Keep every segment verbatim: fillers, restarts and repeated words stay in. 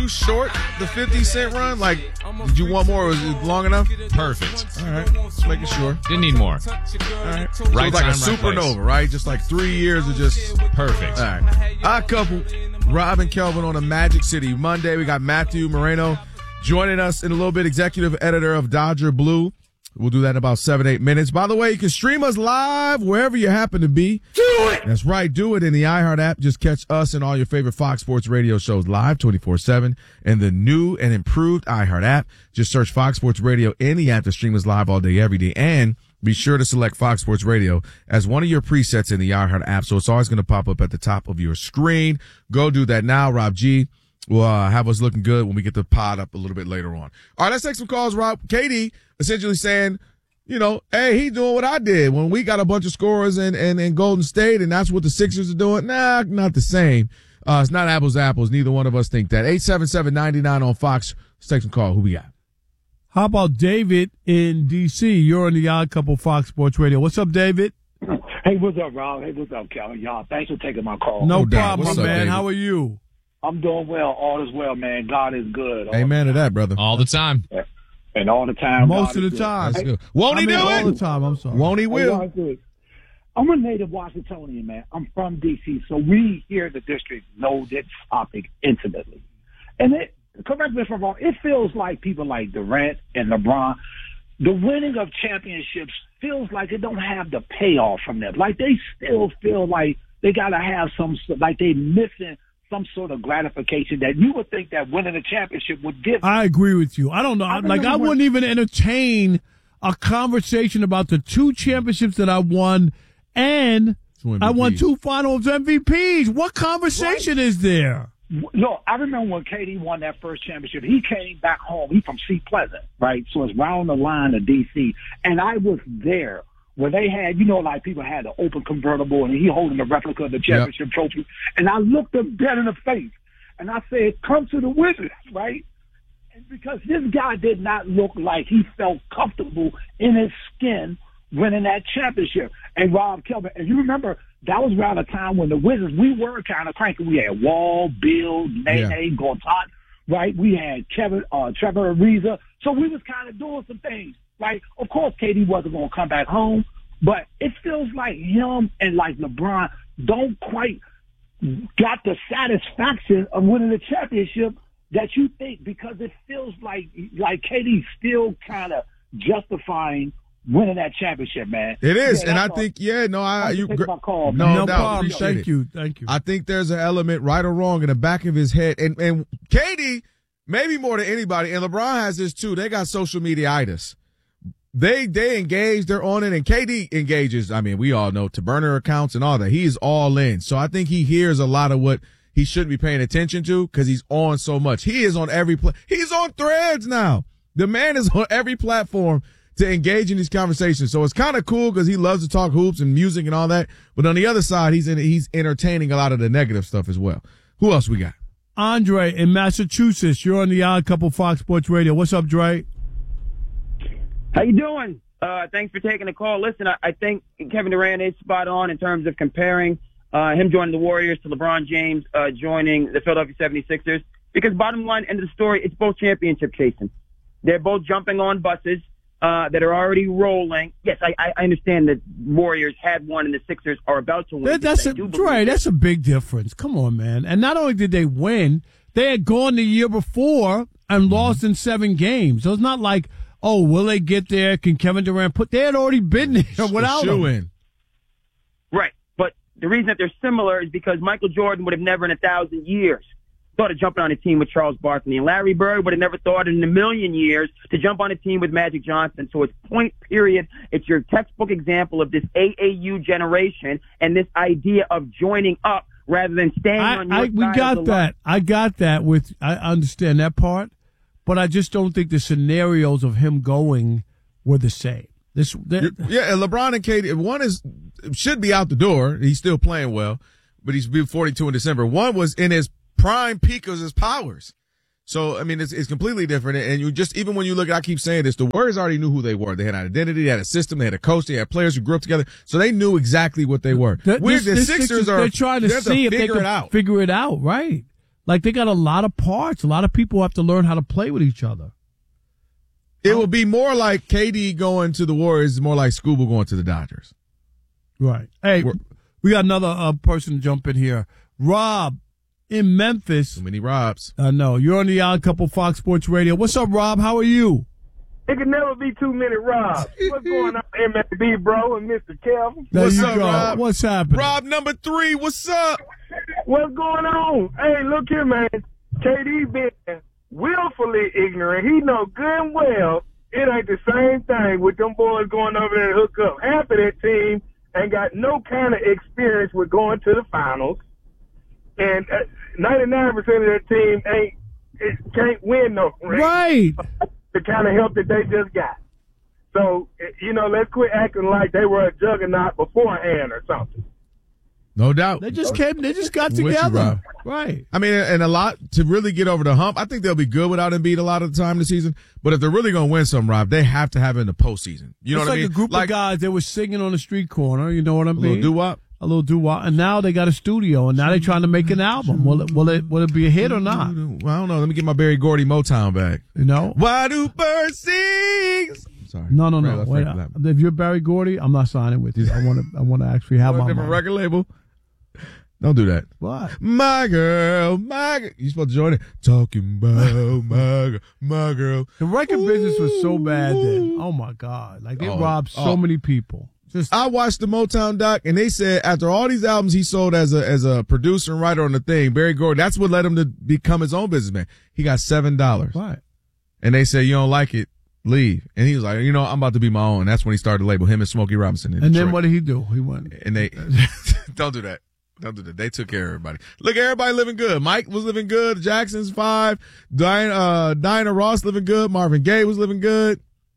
too short, the fifty cent run? Like, did you want more? Was it long enough? Perfect. All right. Just making sure. Didn't need more. All right. So Right it's like time, a right supernova, place. right? Just like three years of just Perfect. All right. Our couple, Rob and Kelvin on a Magic City Monday. We got Matthew Moreno joining us in a little bit, executive editor of Dodger Blue. We'll do that in about seven, eight minutes. By the way, you can stream us live wherever you happen to be. Do it! That's right. Do it in the iHeart app. Just catch us and all your favorite Fox Sports radio shows live twenty-four seven in the new and improved iHeart app. Just search Fox Sports Radio in the app to stream us live all day, every day. And be sure to select Fox Sports Radio as one of your presets in the iHeart app. So it's always going to pop up at the top of your screen. Go do that now. Rob G will uh, have us looking good when we get the pod up a little bit later on. All right, let's take some calls, Rob. Katie essentially saying, you know, hey, he doing what I did when we got a bunch of scorers in, in, in Golden State, and that's what the Sixers are doing. Nah, not the same. Uh, it's not apples to apples. Neither one of us think that. eight seven seven, nine nine on Fox. Let's take some call. Who we got? How about David in D C? You're on the Odd Couple Fox Sports Radio. What's up, David? Hey, what's up, Rob? Hey, what's up, Kelvin? Y'all, thanks for taking my call. No, No doubt. problem, What's my up, man. David? How are you? I'm doing well. All is well, man. God is good. All Amen to that, brother. All the time. And all the time. Most God of is the good. time. That's good. Won't I he mean, do all it? the time. I'm sorry. Won't he Hey, will? God is good. I'm a native Washingtonian, man. I'm from D C, so we here in the district know this topic intimately. And it, correct me if I'm wrong, it feels like people like Durant and LeBron, the winning of championships feels like it don't have the payoff from them. Like they still feel like they got to have some, like they missing some sort of gratification that you would think that winning a championship would give. I agree with you. I don't know. I Like, I remember wouldn't even entertain a conversation about the two championships that I won, and Two I won M V Ps. two Finals M V Ps. What conversation is there? No, I remember when K D won that first championship. He came back home. He's from Sea Pleasant, right? So it's round the line of D C. And I was there where they had, you know, like people had an open convertible and he holding the replica of the championship trophy. And I looked him dead in the face and I said, come to the Wizards, right? And because this guy did not look like he felt comfortable in his skin winning that championship. And Rob Kelvin, and you remember that was around a time when the Wizards, we were kind of cranky. We had Wall, Bill, Nene, Yeah. Gortat, right? We had Kevin, uh, Trevor Ariza. So we was kind of doing some things, right? Of course, K D wasn't going to come back home, but it feels like him and like LeBron don't quite got the satisfaction of winning the championship that you think, because it feels like like K D's still kind of justifying winning that championship, man. It is, Yeah, and I that's all. think, yeah, no, I, Thanks you, for taking my call, no, man. no doubt. problem. Appreciate Thank it. you. Thank you. I think there's an element, right or wrong, in the back of his head. And, and Katie, maybe more than anybody, and LeBron has this too. They got social media-itis. They, they engage, they're on it, and K D engages. I mean, we all know, to burner accounts and all that. He's all in. So I think he hears a lot of what he shouldn't be paying attention to because he's on so much. He is on every, pla- he's on Threads now. The man is on every platform to engage in these conversations. So it's kind of cool because he loves to talk hoops and music and all that. But on the other side, he's in, he's entertaining a lot of the negative stuff as well. Who else we got? Andre in Massachusetts. You're on the Odd Couple Fox Sports Radio. What's up, Dre? How you doing? Uh, thanks for taking the call. Listen, I, I think Kevin Durant is spot on in terms of comparing uh, him joining the Warriors to LeBron James uh, joining the Philadelphia seventy-sixers. Because bottom line, end of the story, it's both championship chasing. They're both jumping on buses uh, that are already rolling. Yes, I, I understand that Warriors had one and the Sixers are about to win. That, that's I a do believe Dre. that. That's a big difference. Come on, man. And not only did they win, they had gone the year before and lost in seven games. So it's not like, oh, will they get there? Can Kevin Durant put? They had already been there without Shoe him. in. Right. But the reason that they're similar is because Michael Jordan would have never in a thousand years thought of jumping on a team with Charles Barkley. And Larry Bird would have never thought in a million years to jump on a team with Magic Johnson. So it's point period. It's your textbook example of this A A U generation and this idea of joining up rather than staying I, on your I, side we of got the that. line. I got that. With I understand that part, but I just don't think the scenarios of him going were the same. This, You're- yeah, and LeBron and K D, one is should be out the door. He's still playing well, but he's been forty-two in December. One was in his prime peak of his powers. So, I mean, it's, it's completely different. And you just, even when you look, I keep saying this, the Warriors already knew who they were. They had an identity, they had a system, they had a coach, they had players who grew up together. So they knew exactly what they were. Th- We're, this- the this Sixers are, they're trying to they have see if they figure can it out. figure it out, right? Like, they got a lot of parts. A lot of people have to learn how to play with each other. It would be more like K D going to the Warriors, more like Scuba going to the Dodgers. Right. Hey, We're, we got another uh, person to jump in here. Rob in Memphis. Too many Robs. I know. You're on the Odd Couple Fox Sports Radio. What's up, Rob? How are you? It can never be two minute Rob. What's going on, M S B, bro, and Mister Kelvin? There What's you up, go. Rob? What's happening? Rob number three, what's up? What's going on? Hey, look here, man. K D been willfully ignorant. He know good and well it ain't the same thing with them boys going over there to hook up. Half of that team ain't got no kind of experience with going to the finals. And uh, ninety-nine percent of that team ain't it can't win no ring. Right. The kind of help that they just got. So, you know, let's quit acting like they were a juggernaut beforehand or something. No doubt. They just came. They just got With you, together. Rob. Right. I mean, and a lot to really get over the hump. I think they'll be good without Embiid a lot of the time this season. But if they're really going to win some, Rob, they have to have it in the postseason. You know it's what like I mean? a group like of guys that were singing on the street corner. You know what I a mean? little doo-wop. A little doo-wop. And now they got a studio, and now they're trying to make an album. Will it, will it, will it be a hit or not? Well, I don't know. Let me get my Barry Gordy Motown back. You know? Why do birds sing? Sorry. No, no, Right, no. left, Wait, right, left. if you're Barry Gordy, I'm not signing with you. I want to. I want to actually have Want a my different money. record label. Don't do that. What? My girl, my girl. You supposed to join it? Talking about my girl, my girl. The record business was so bad then. Oh my God! Like they Oh, robbed so oh. many people. Just I watched the Motown doc, and they said after all these albums he sold as a as a producer and writer on the thing, Barry Gordy, that's what led him to become his own businessman. He got seven dollars, right. and they said you don't like it, leave. And he was like, you know, I'm about to be my own. That's when he started the label, him and Smokey Robinson. In And Detroit. then what did he do? He went. And they don't do that. Don't do that. They took care of everybody. Look, everybody living good. Mike was living good. Jackson's five. Diana, uh, Diana Ross living good. Marvin Gaye was living good.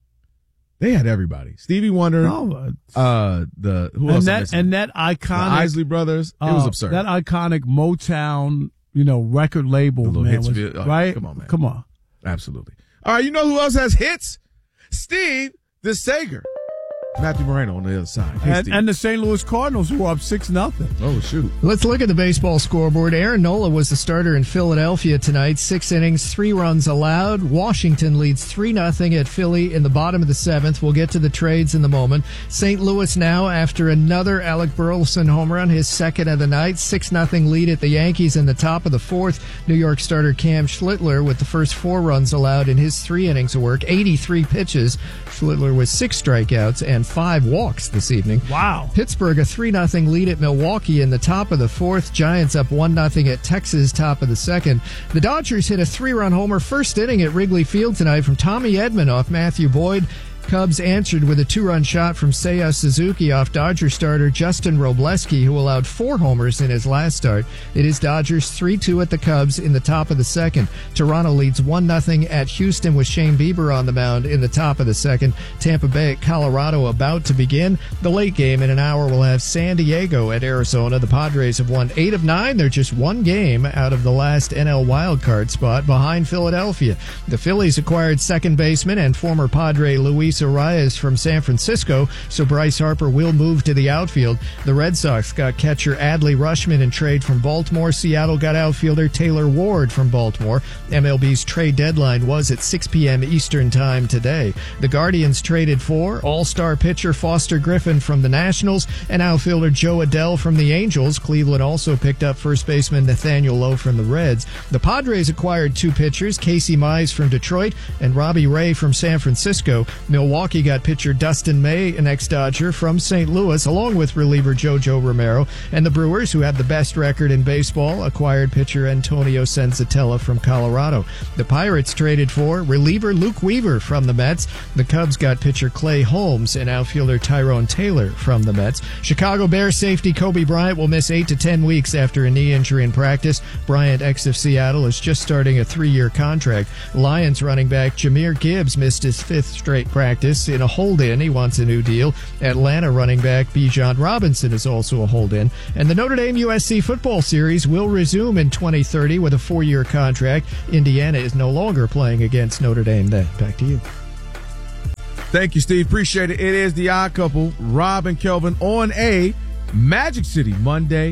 They had everybody. Stevie Wonder. No, Uh, the who and else? that and that the iconic Isley Brothers. It was uh, absurd. That iconic Motown, you know, record label, The little man, hits was, vid- oh, right? come on, man. Come on. Absolutely. All right, you know who else has hits? Steve DeSager. Matthew Moreno on the other side. Hey, And, Steve. and the Saint Louis Cardinals who were up six nothing. oh shoot. Let's look at the baseball scoreboard. Aaron Nola was the starter in Philadelphia tonight. Six innings, three runs allowed. Washington leads three nothing at Philly in the bottom of the seventh. We'll get to the trades in the moment. Saint Louis now after another Alec Burleson home run, his second of the night. six nothing lead at the Yankees in the top of the fourth. New York starter Cam Schlittler with the first four runs allowed in his three innings of work. eighty-three pitches. Schlittler with six strikeouts and five walks this evening. Wow. Pittsburgh a three nothing lead at Milwaukee in the top of the fourth. Giants up one nothing at Texas, top of the second. The Dodgers hit a three-run homer first inning at Wrigley Field tonight from Tommy Edman off Matthew Boyd. Cubs answered with a two-run shot from Seiya Suzuki off Dodger starter Justin Robleski, who allowed four homers in his last start. It is Dodgers three two at the Cubs in the top of the second. Toronto leads one nothing at Houston with Shane Bieber on the mound in the top of the second. Tampa Bay at Colorado about to begin. The late game in an hour will have San Diego at Arizona. The Padres have won eight of nine. They're just one game out of the last N L wildcard spot behind Philadelphia. The Phillies acquired second baseman and former Padre Luis Arias from San Francisco, so Bryce Harper will move to the outfield. The Red Sox got catcher Adley Rutschman in trade from Baltimore. Seattle got outfielder Taylor Ward from Baltimore. M L B's trade deadline was at six p.m. Eastern Time today. The Guardians traded for all-star pitcher Foster Griffin from the Nationals and outfielder Joe Adell from the Angels. Cleveland also picked up first baseman Nathaniel Lowe from the Reds. The Padres acquired two pitchers, Casey Mize from Detroit and Robbie Ray from San Francisco. Milwaukee got pitcher Dustin May, an ex-Dodger, from Saint Louis, along with reliever JoJo Romero. And the Brewers, who have the best record in baseball, acquired pitcher Antonio Senzatella from Colorado. The Pirates traded for reliever Luke Weaver from the Mets. The Cubs got pitcher Clay Holmes and outfielder Tyrone Taylor from the Mets. Chicago Bears safety Kobe Bryant will miss eight to ten weeks after a knee injury in practice. Bryant, ex of Seattle, is just starting a three-year contract. Lions running back Jahmyr Gibbs missed his fifth straight practice in a hold-in. He wants a new deal. Atlanta running back Bijan Robinson is also a hold-in. And the Notre Dame U S C football series will resume in twenty thirty with a four-year contract. Indiana is no longer playing against Notre Dame then. Back to you. Thank you, Steve. Appreciate it. It is the Odd Couple, Rob and Kelvin, on a Magic City Monday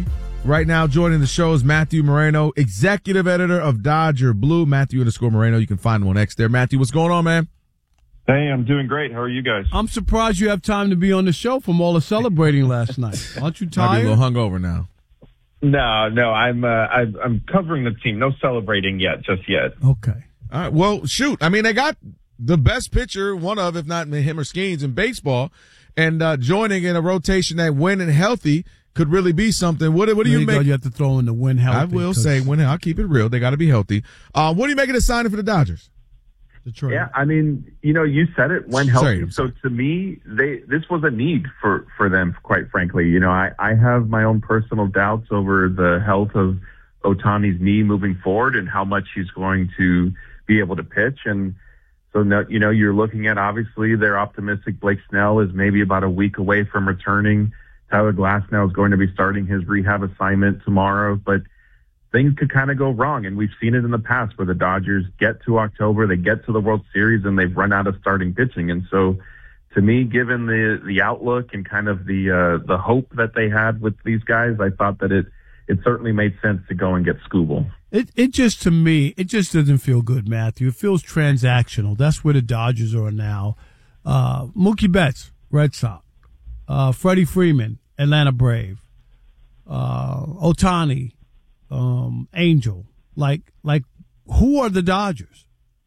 Right now, joining the show is Matthew Moreno, executive editor of Dodger Blue. Matthew underscore Moreno. You can find him on X there. Matthew, what's going on, man? Hey, I'm doing great. How are you guys? I'm surprised you have time to be on the show from all the celebrating last night. Aren't you Might be tired? a little hungover now. No, no, I'm uh, I'm, I'm covering the team. No celebrating yet, just yet. Okay. All right. Well, shoot. I mean, they got the best pitcher, one of, if not him or Skeens, in baseball, and uh, joining in a rotation that when and healthy could really be something. What, what do There you you make? go. You have to throw in the win healthy. I will 'cause say when I'll keep it real. They got to be healthy. Uh, what do you make of the signing for the Dodgers? Detroit. Yeah, I mean, you know, you said it when Sorry, healthy. I'm So sorry. to me, they this was a need for for them, quite frankly. You know, I I have my own personal doubts over the health of Ohtani's knee moving forward and how much he's going to be able to pitch. And so, no, you know, you're looking at, obviously, they're optimistic. Blake Snell is maybe about a week away from returning. Tyler Glasnow is going to be starting his rehab assignment tomorrow, but things could kind of go wrong. And we've seen it in the past where the Dodgers get to October, they get to the World Series, and they've run out of starting pitching. And so to me, given the, the outlook and kind of the, uh, the hope that they had with these guys, I thought that it, it certainly made sense to go and get Skubal. It it just, to me, it just doesn't feel good, Matthew. It feels transactional. That's where the Dodgers are now. Uh, Mookie Betts, Red Sox. Uh, Freddie Freeman, Atlanta Brave. Uh, Ohtani, um, Angel. Like, like, who are the Dodgers?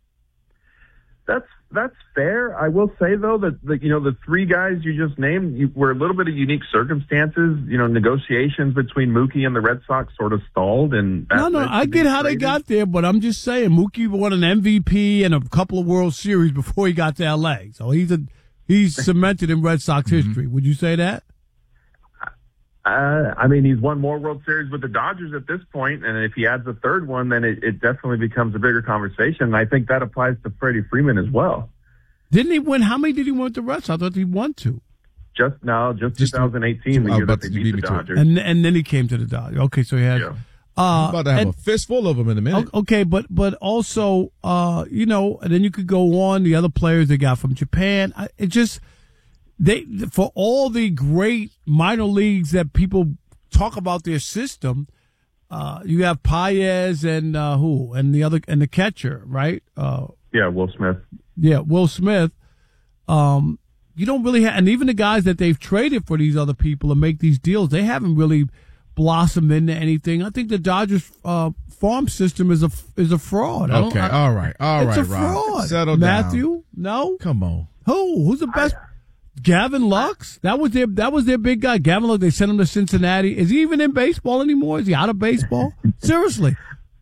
That's that's fair. I will say though that the, you know the three guys you just named you, were a little bit of unique circumstances. You know, negotiations between Mookie and the Red Sox sort of stalled, and that No, no, led to I get being how they traded. got there, but I'm just saying Mookie won an M V P and a couple of World Series before he got to L A. So he's a he's cemented in Red Sox history. Would you say that? Uh, I mean, he's won more World Series with the Dodgers at this point, and if he adds a third one, then it, it definitely becomes a bigger conversation. And I think that applies to Freddie Freeman as well. Didn't he win? How many did he win with the Red Sox? I thought he won two. Just now, just, Just- twenty eighteen, the I was year about that they to beat beat the me to it. Dodgers. And and then he came to the Dodgers. Okay, so he had. Yeah. Uh, I'm about to have and- a fistful of them in a minute. O- Okay, but but also, uh, you know, and then you could go on the other players they got from Japan. I, it just they for all the great minor leagues that people talk about their system. Uh, you have Paez and uh, who and the other and the catcher, right? Uh, Yeah, Will Smith. yeah, Will Smith. Um, you don't really have, and even the guys that they've traded for these other people to make these deals, they haven't really blossomed into anything. I think the Dodgers uh, farm system is a is a fraud. I don't- Okay, I- all right, all it's right, a Rob. fraud. Settle Matthew, down. no, Come on. who who's the best? Gavin Lux. That was their that was their big guy. Gavin Lux. They sent him to Cincinnati. Is he even in baseball anymore? Is he out of baseball? Seriously.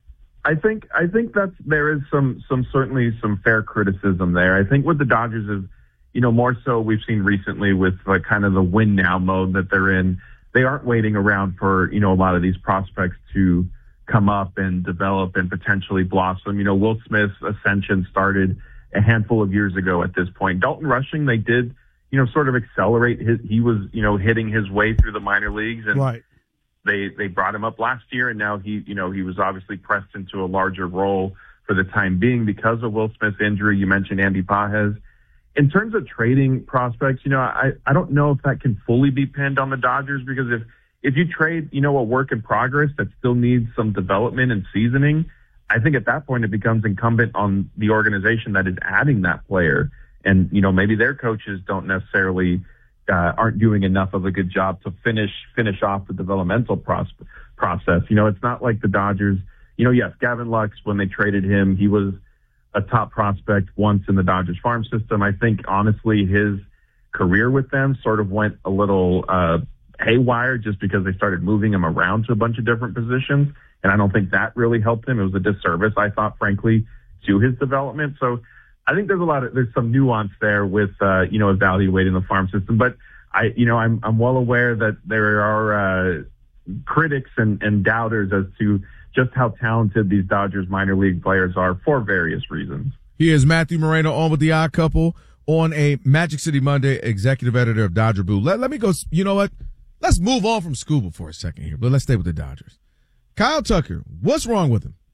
I think I think that's there is some some certainly some fair criticism there. I think what the Dodgers is, you know, more so we've seen recently with like kind of the win now mode that they're in. They aren't waiting around for, you know, a lot of these prospects to come up and develop and potentially blossom. You know, Will Smith's ascension started a handful of years ago at this point. Dalton Rushing, they did, you know, sort of accelerate his, he was, you know, hitting his way through the minor leagues, and Right. they, they brought him up last year, and now he, you know, he was obviously pressed into a larger role for the time being because of Will Smith's injury. You mentioned Andy Paez. In terms of trading prospects, you know, I, I don't know if that can fully be pinned on the Dodgers, because if, if you trade, you know, a work in progress that still needs some development and seasoning, I think at that point it becomes incumbent on the organization that is adding that player. And, you know, maybe their coaches don't necessarily, uh, aren't doing enough of a good job to finish, finish off the developmental pros- process. You know, it's not like the Dodgers, you know, yes, Gavin Lux, when they traded him, he was a top prospect once in the Dodgers farm system. I think honestly his career with them sort of went a little, uh, haywire just because they started moving him around to a bunch of different positions. And I don't think that really helped him. It was a disservice, I thought, frankly, to his development. So I think there's a lot of, there's some nuance there with, uh, you know, evaluating the farm system. But I, you know, I'm, I'm well aware that there are, uh, critics and, and doubters as to just how talented these Dodgers minor league players are for various reasons. Here's Matthew Moreno on with the Odd Couple on a Magic City Monday, executive editor of Dodger Blue. Let, let me go. You know what? Let's move on from Scuba for a second here, but let's stay with the Dodgers. Kyle Tucker, what's wrong with him?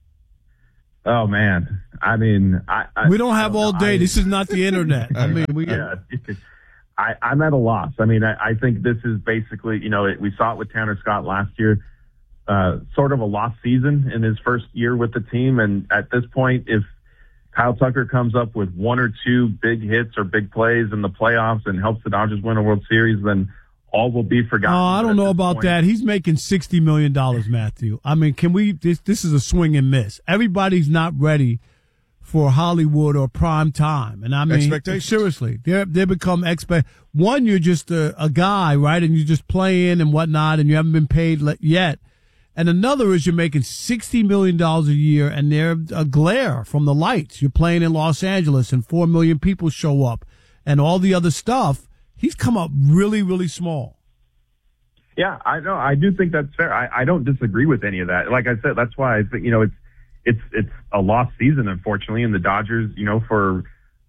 Oh man. I mean, I, I We don't have I don't all know. day. I- This is not the internet. I mean, we. Yeah. I, I'm at a loss. I mean, I, I think this is basically, you know, it, we saw it with Tanner Scott last year. uh, sort of a lost season in his first year with the team. And at this point, if Kyle Tucker comes up with one or two big hits or big plays in the playoffs and helps the Dodgers win a World Series, then all will be forgotten. Oh, I don't know about point. that. He's making sixty million dollars, Matthew. I mean, can we, this, this is a swing and miss. Everybody's not ready for Hollywood or prime time. And I mean, seriously, they they become expect. One, you're just a, a guy, right? And you just play in and whatnot, and you haven't been paid yet. And another is you're making sixty million dollars a year, and they're a glare from the lights. You're playing in Los Angeles, and four million people show up, and all the other stuff. He's come up really, really small. Yeah, I know. I do think that's fair. I, I don't disagree with any of that. Like I said, that's why I think, you know, it's, it's, it's a lost season, unfortunately. And the Dodgers, you know, for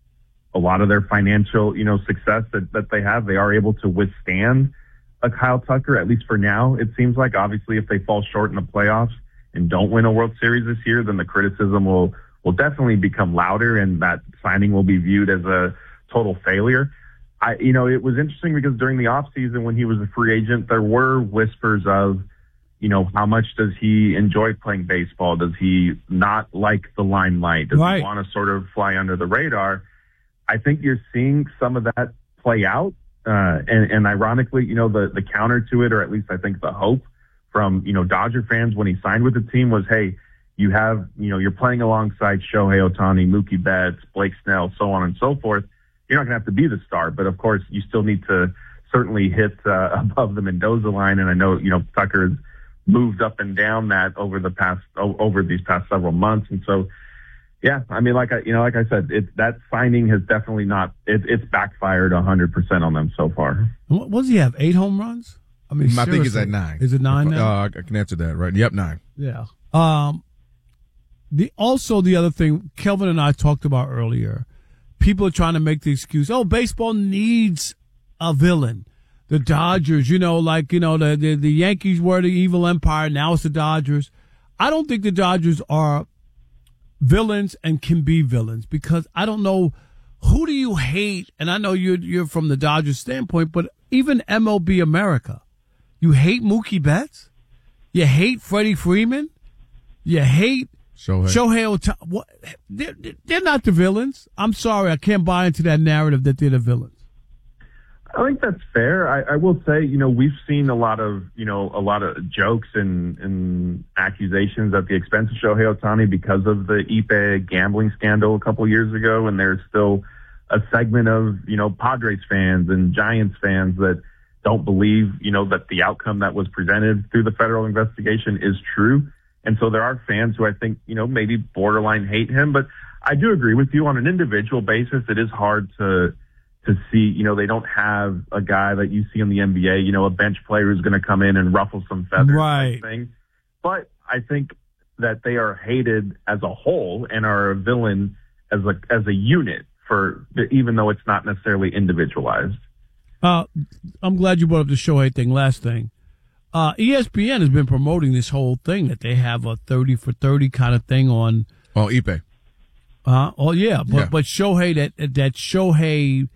a lot of their financial, you know, success that, that they have, they are able to withstand a Kyle Tucker, at least for now. It seems like, obviously, if they fall short in the playoffs and don't win a World Series this year, then the criticism will, will definitely become louder, and that signing will be viewed as a total failure. I, you know, it was interesting because during the offseason when he was a free agent, there were whispers of, you know, how much does he enjoy playing baseball? Does he not like the limelight? Does right. he want to sort of fly under the radar? I think you're seeing some of that play out. Uh, and, and ironically, you know, the, the counter to it, or at least I think the hope from, you know, Dodger fans when he signed with the team was, hey, you have, you know, you're playing alongside Shohei Ohtani, Mookie Betts, Blake Snell, so on and so forth. You're not going to have to be the star, but of course you still need to certainly hit uh, above the Mendoza line. And I know, you know, Tucker's moved up and down that over the past, over these past several months. And so, yeah, I mean, like I, you know, like I said, it, that signing has definitely not, it, it's backfired a hundred percent on them so far. What does he have? Eight home runs? I mean, I think it's at nine. Is it nine now? Uh, I can answer that, right? Yep, nine. Yeah. Um, the, also the other thing Kelvin and I talked about earlier, people are trying to make the excuse, oh, baseball needs a villain. The Dodgers, you know, like, you know, the, the, the Yankees were the evil empire. Now it's the Dodgers. I don't think the Dodgers are villains and can be villains, because I don't know, who do you hate? And I know you're, you're from the Dodgers standpoint, but even M L B America, you hate Mookie Betts? You hate Freddie Freeman? You hate Shohei. Shohei Ohtani. What? They're, they're not the villains. I'm sorry. I can't buy into that narrative that they're the villains. I think that's fair. I, I will say, you know, we've seen a lot of, you know, a lot of jokes and, and accusations at the expense of Shohei Ohtani because of the Ippei gambling scandal a couple years ago. And there's still a segment of, you know, Padres fans and Giants fans that don't believe, you know, that the outcome that was presented through the federal investigation is true. And so there are fans who I think, you know, maybe borderline hate him. But I do agree with you on an individual basis. It is hard to to see, you know, they don't have a guy that you see in the N B A, you know, a bench player who's going to come in and ruffle some feathers. Right. Thing. But I think that they are hated as a whole and are a villain as a as a unit, for even though it's not necessarily individualized. Uh, I'm glad you brought up the Shohei thing. Last thing. Uh, E S P N has been promoting this whole thing that they have a thirty for thirty kind of thing on. Oh, Ippei. Uh, oh, yeah. But, yeah. but Shohei, that, that Shohei,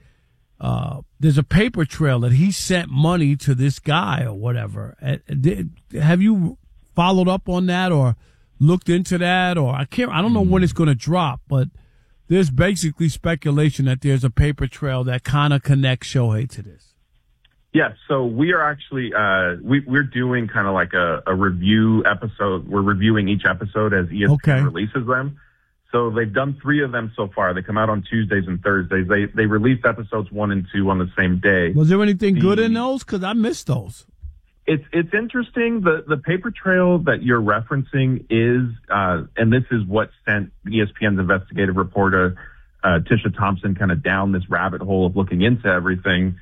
uh, there's a paper trail that he sent money to this guy or whatever. Uh, did, have you followed up on that or looked into that? Or I can't, I don't know when it's going to drop, but there's basically speculation that there's a paper trail that kind of connects Shohei to this. Yeah, so we are actually uh, we, we're doing kind of like a, a review episode. We're reviewing each episode as E S P N okay. releases them. So they've done three of them so far. They come out on Tuesdays and Thursdays. They they released episodes one and two on the same day. Was there anything the, good in those? Because I missed those. It's it's interesting. The the paper trail that you're referencing is, uh, and this is what sent E S P N's investigative reporter uh, Tisha Thompson kind of down this rabbit hole of looking into everything.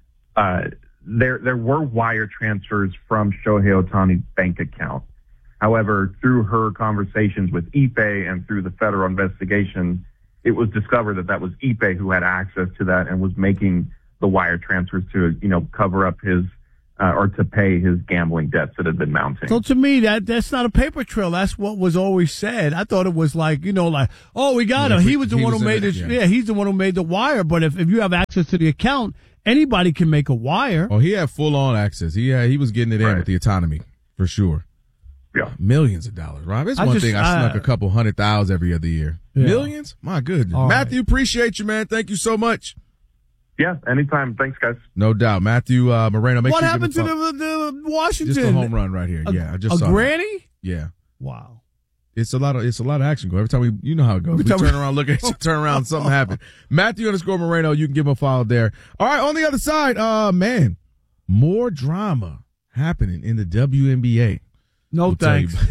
Uh, there there were wire transfers from Shohei Ohtani's bank account. However, through her conversations with Ippei and through the federal investigation, it was discovered that that was Ippei who had access to that and was making the wire transfers to, you know, cover up his uh, or to pay his gambling debts that had been mounting. So to me, that that's not a paper trail. That's what was always said. I thought it was like, you know, like, oh, we got yeah, him. He was the he one was who made it, this. yeah. Yeah, he's the one who made the wire. But if, if you have access to the account, anybody can make a wire. Oh, he had full on access. He had, he was getting it in Right. with the autonomy for sure. Yeah. Millions of dollars, Rob. It's I one just- thing I I- snuck a couple hundred thousand every other year. Yeah. Millions? My goodness. All Matthew, right. appreciate you, man. Thank you so much. Yeah, anytime. Thanks, guys. No doubt. Matthew uh, Moreno, make What sure you happened to give him a the, call. the Washington? Just a home run right here. A, yeah, I just a saw that. granny? Yeah. Wow. It's a lot of it's a lot of action going. Every time we, you know how it goes. We Every time turn we- around, look at you, turn around, something happened. Matthew underscore Moreno, you can give him a follow there. All right, on the other side, uh, man, more drama happening in the W N B A. No We'll tell you thanks.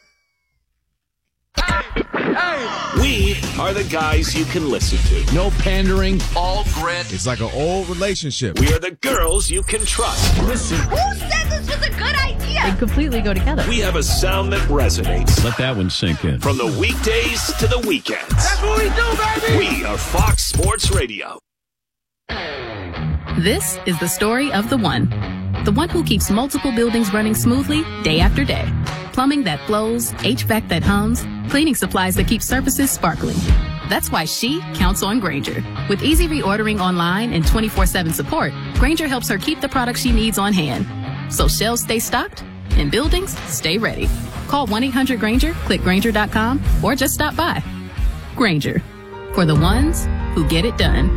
We are the guys you can listen to. No pandering, all grit. It's like an old relationship. We are the girls you can trust. Listen. Who said this was a good idea? They completely go together. We have a sound that resonates. Let that one sink in. From the weekdays to the weekends. That's what we do, baby! We are Fox Sports Radio. This is the story of the one. The one who keeps multiple buildings running smoothly day after day. Plumbing that flows, H V A C that hums, cleaning supplies that keep surfaces sparkling. That's why she counts on Grainger. With easy reordering online and twenty-four seven support, Grainger helps her keep the products she needs on hand. So shelves stay stocked and buildings stay ready. Call one eight hundred Grainger, click Grainger dot com, or just stop by. Grainger, for the ones who get it done.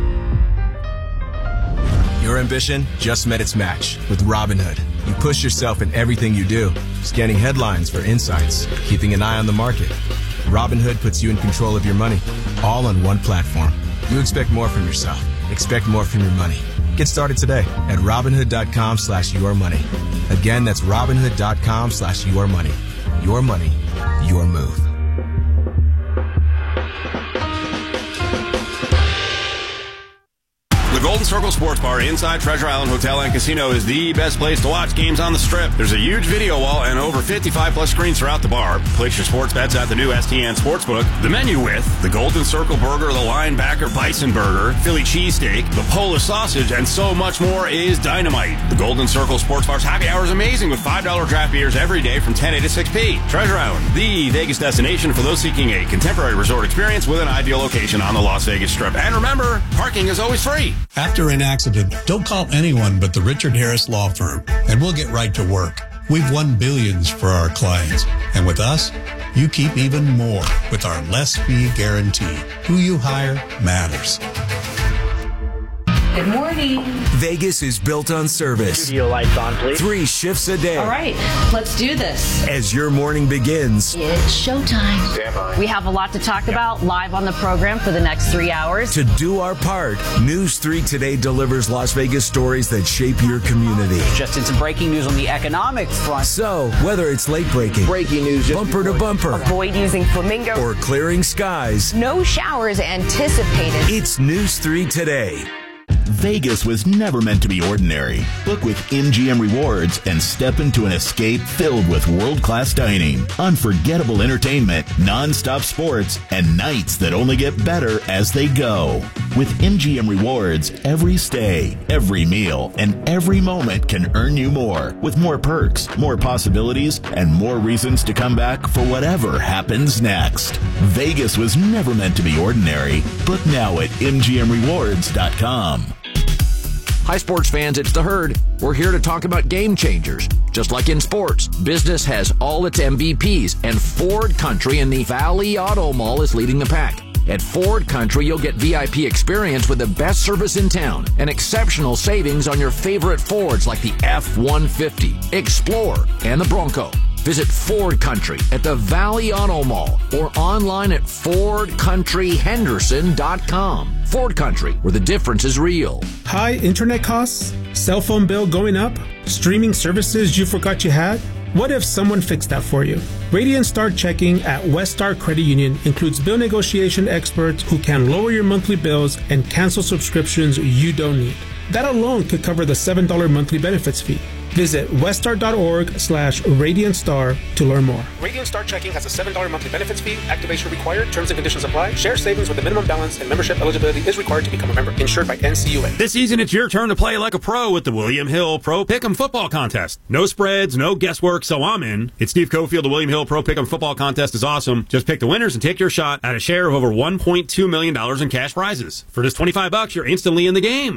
Your ambition just met its match with Robinhood. You push yourself in everything you do, scanning headlines for insights, keeping an eye on the market. Robinhood puts you in control of your money, all on one platform. You expect more from yourself. Expect more from your money. Get started today at Robinhood.com slash your money. Again, that's Robinhood.com slash your money. Your money, your move. The Golden Circle Sports Bar inside Treasure Island Hotel and Casino is the best place to watch games on the Strip. There's a huge video wall and over fifty-five plus screens throughout the bar. Place your sports bets at the new S T N Sportsbook. The menu with the Golden Circle Burger, the Linebacker Bison Burger, Philly Cheesesteak, the Polish Sausage, and so much more is dynamite. The Golden Circle Sports Bar's happy hour is amazing with five dollar draft beers every day from ten a to six p. Treasure Island, the Vegas destination for those seeking a contemporary resort experience with an ideal location on the Las Vegas Strip. And remember, parking is always free. After an accident, don't call anyone but the Richard Harris Law Firm, and we'll get right to work. We've won billions for our clients, and with us, you keep even more with our less fee guarantee. Who you hire matters. Good morning. Vegas is built on service. Studio lights on, please. Three shifts a day. All right, let's do this. As your morning begins, It's showtime. Stand by. We have a lot to talk about live on the program for the next three hours. To do our part, News three Today delivers Las Vegas stories that shape your community. Just in some breaking news on the economic front. So, whether it's late breaking, breaking news, bumper to bumper, Avoid using flamingo, or clearing skies, no showers anticipated. It's News three Today. Vegas was never meant to be ordinary. Book with M G M Rewards and step into an escape filled with world-class dining, unforgettable entertainment, non-stop sports, and nights that only get better as they go. With M G M Rewards, every stay, every meal, and every moment can earn you more, with more perks, more possibilities, and more reasons to come back for whatever happens next. Vegas was never meant to be ordinary. Book now at M G M rewards dot com. Hi, sports fans, it's The Herd. We're here to talk about game changers. Just like in sports, business has all its M V Ps, and Ford Country in the Valley Auto Mall is leading the pack. At Ford Country, you'll get V I P experience with the best service in town and exceptional savings on your favorite Fords like the F one fifty, Explorer, and the Bronco. Visit Ford Country at the Valley Auto Mall or online at ford country henderson dot com. Ford Country, where the difference is real. High internet costs? Cell phone bill going up? Streaming services you forgot you had? What if someone fixed that for you? Radiant Star Checking at West Star Credit Union includes bill negotiation experts who can lower your monthly bills and cancel subscriptions you don't need. That alone could cover the seven dollars monthly benefits fee. Visit weststar.org slash Radiant Star to learn more. Radiant Star Checking has a seven dollars monthly benefits fee. Activation required. Terms and conditions apply. Share savings with a minimum balance and membership eligibility is required to become a member. Insured by N C U A. This season, it's your turn to play like a pro with the William Hill Pro Pick'em Football Contest. No spreads, no guesswork, so I'm in. It's Steve Cofield. The William Hill Pro Pick'em Football Contest is awesome. Just pick the winners and take your shot at a share of over one point two million dollars in cash prizes. For just twenty-five bucks, you're instantly in the game.